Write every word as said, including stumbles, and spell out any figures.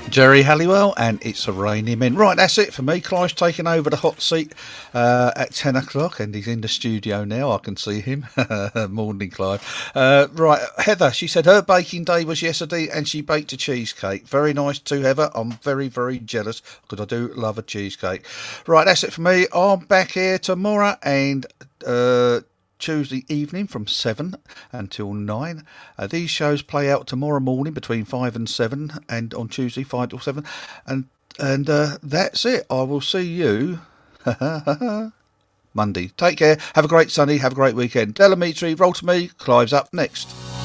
Jerry Halliwell, and it's a rainy men. Right, that's it for me. Clive's taking over the hot seat uh, at ten o'clock, and he's in the studio now. I can see him. Morning, Clive. Uh, right, Heather, she said her baking day was yesterday, and she baked a cheesecake. Very nice too, Heather. I'm very, very jealous, because I do love a cheesecake. Right, that's it for me. I'm back here tomorrow, and... Uh, Tuesday evening from seven until nine. Uh, these shows play out tomorrow morning between five and seven, and on Tuesday five till seven. And and uh, that's it. I will see you Monday. Take care. Have a great Sunday. Have a great weekend. Delamitri, roll to me. Clive's up next.